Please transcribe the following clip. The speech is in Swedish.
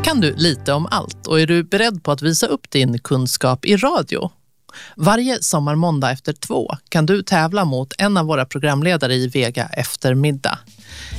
kan du lite om allt och är du beredd på att visa upp din kunskap i radio? Varje sommarmåndag efter 2 kan du tävla mot en av våra programledare i Vega eftermiddag.